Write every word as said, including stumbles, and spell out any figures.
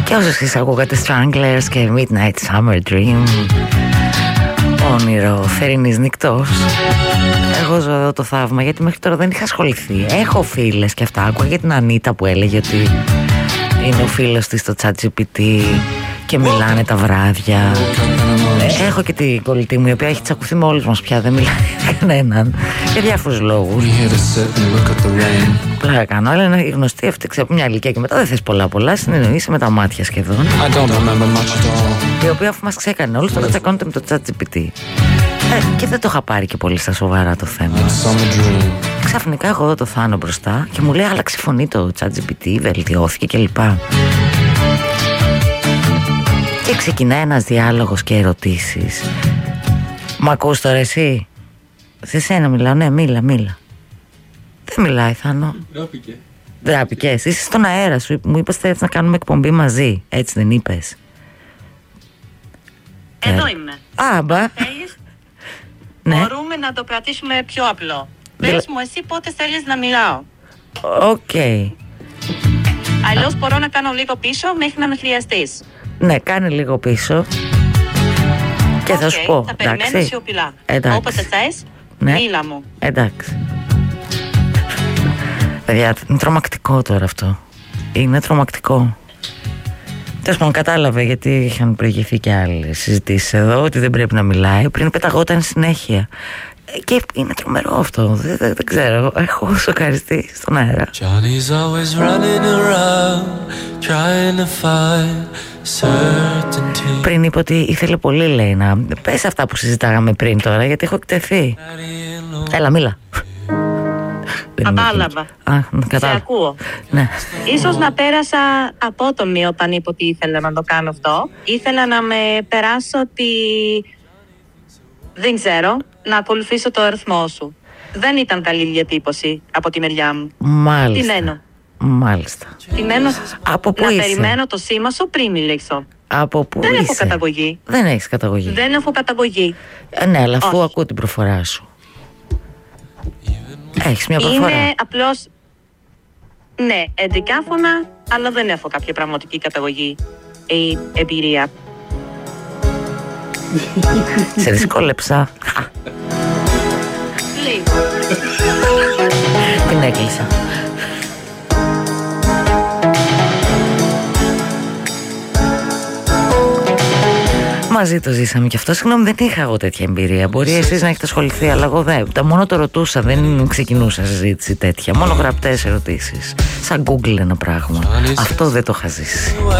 Και όσοι εσείς ακούγατε Stranglers και Midnight Summer Dream, όνειρο θερινής νυχτός, εγώ ζω εδώ το θαύμα, γιατί μέχρι τώρα δεν είχα ασχοληθεί. Έχω φίλες και αυτά. Άκουγα για την Ανίτα που έλεγε ότι είναι ο φίλος της στο ChatGPT και μιλάνε τα βράδια. Έχω και την κολλητή μου, η οποία έχει τσακωθεί με όλους μας πια, δεν μιλάει κανέναν για διάφορους λόγους. Πλάκα κάνω, αλλά είναι γνωστή αυτή, ξέρω, από μια ηλικία και μετά δεν θες πολλά πολλά, συνεννοείσαι με τα μάτια σχεδόν, η οποία αφού μας ξέκανε όλους τώρα τσακώνεται με το ChatGPT. Ε, και δεν το είχα πάρει και πολύ στα σοβαρά το θέμα. Ξαφνικά έχω εδώ το Θάνο μπροστά και μου λέει άλλαξε φωνή το ChatGPT, βελτιώθηκε κλπ. Και ξεκινάει ένας διάλογος και ερωτήσεις. Μ' ακούς τώρα εσύ? Σε σένα μιλάω, ναι, μίλα, μίλα. Δεν μιλάει, Θάνο. Ντράπηκε. Ντράπηκες, είσαι στον αέρα σου, μου είπες θες να κάνουμε εκπομπή μαζί, έτσι δεν είπες? Εδώ είμαι. Α, μπα. Θέλεις, ναι. Μπορούμε να το κρατήσουμε πιο απλό. Πες μου εσύ πότε θέλεις να μιλάω. Οκ. Okay. Αλλιώς μπορώ να κάνω λίγο πίσω μέχρι να με χρειαστείς. Ναι, κάνε λίγο πίσω και okay, θα σου πω. Θα περιμένω σιωπηλά. Όποτε θες, ναι. Μίλα μου. Εντάξει. Παιδιά, είναι τρομακτικό τώρα αυτό. Είναι τρομακτικό. Τέλος πάντων, κατάλαβε γιατί είχαν προηγηθεί και άλλες συζητήσεις εδώ, ότι δεν πρέπει να μιλάει. Πριν πεταγόταν συνέχεια. Και είναι τρομερό αυτό. Δεν, δεν, δεν ξέρω. Έχω σοκαριστεί στον αέρα. Πριν είπε ότι ήθελε πολύ, λέει, να πες αυτά που συζητάγαμε πριν τώρα, γιατί έχω εκτεθεί. Έλα, μίλα. Κατάλαβα. Α, κατάλαβα. Σε ακούω. Ναι. Ίσως να πέρασα απότομη όταν είπε ότι ήθελα να το κάνω αυτό. Ήθελα να με περάσω ότι... Δεν ξέρω, να ακολουθήσω το αριθμό σου. Δεν ήταν καλή διατύπωση από τη μεριά μου. Μάλιστα. Τι μένω. Μάλιστα. Τι μένω από πού να είσαι? περιμένω το σήμα σου πριν μιλήσω. Από πού Δεν είσαι? έχω καταγωγή. Δεν έχεις καταγωγή. Δεν έχω καταγωγή. Ε, ναι, αλλά αφού Όχι. ακούω την προφορά σου. Έχεις μια προφορά. Είναι απλώς... Ναι, εντεκάφωνα, αλλά δεν έχω κάποια πραγματική καταγωγή ή εμπειρία. Σε δυσκόλεψα. Λίγο. Την έκλεισα. Μαζί το ζήσαμε και αυτό. Συγγνώμη, δεν είχα εγώ τέτοια εμπειρία. Μπορεί εσείς να έχετε ασχοληθεί, αλλά εγώ δεν. Τα μόνο το ρωτούσα, δεν ξεκινούσα συζήτηση τέτοια. Μόνο γραπτές ερωτήσεις. Σαν Google ένα πράγμα. Αυτό δεν το είχα ζήσει.